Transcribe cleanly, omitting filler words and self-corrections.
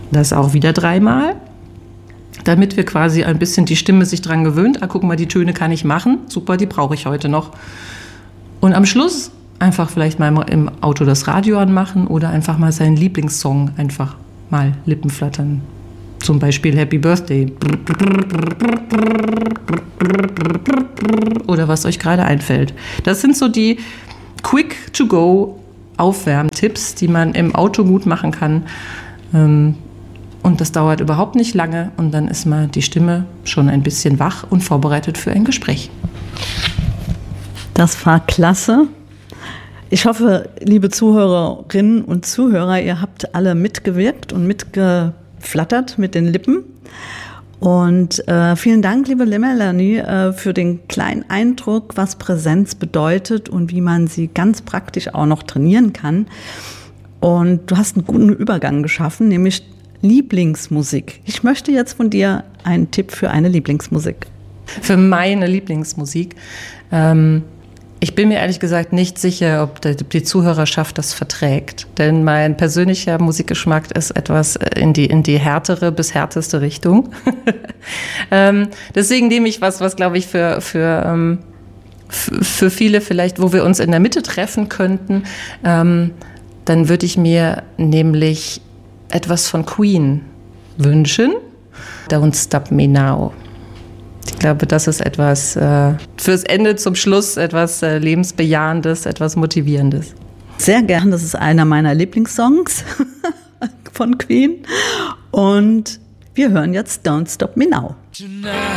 Das auch wieder 3-mal, damit wir quasi ein bisschen die Stimme sich dran gewöhnt. Guck mal, die Töne kann ich machen. Super, die brauche ich heute noch. Und am Schluss einfach vielleicht mal im Auto das Radio anmachen oder einfach mal seinen Lieblingssong einfach mal Lippen flattern. Zum Beispiel Happy Birthday. Oder was euch gerade einfällt. Das sind so die Quick-to-go-Aufwärmtipps, die man im Auto gut machen kann. Und das dauert überhaupt nicht lange. Und dann ist mal die Stimme schon ein bisschen wach und vorbereitet für ein Gespräch. Das war klasse. Ich hoffe, liebe Zuhörerinnen und Zuhörer, ihr habt alle mitgewirkt und mitgeflattert mit den Lippen. Und vielen Dank, liebe Melanie, für den kleinen Eindruck, was Präsenz bedeutet und wie man sie ganz praktisch auch noch trainieren kann. Und du hast einen guten Übergang geschaffen, nämlich Lieblingsmusik. Ich möchte jetzt von dir einen Tipp für eine Lieblingsmusik. Für meine Lieblingsmusik. Ich bin mir ehrlich gesagt nicht sicher, ob die Zuhörerschaft das verträgt. Denn mein persönlicher Musikgeschmack ist etwas in die härtere bis härteste Richtung. Deswegen nehme ich was glaube ich, für viele vielleicht, wo wir uns in der Mitte treffen könnten. Dann würde ich mir nämlich etwas von Queen wünschen. Don't Stop Me Now. Ich glaube, das ist etwas fürs Ende zum Schluss, etwas Lebensbejahendes, etwas Motivierendes. Sehr gern, das ist einer meiner Lieblingssongs von Queen. Und wir hören jetzt Don't Stop Me Now.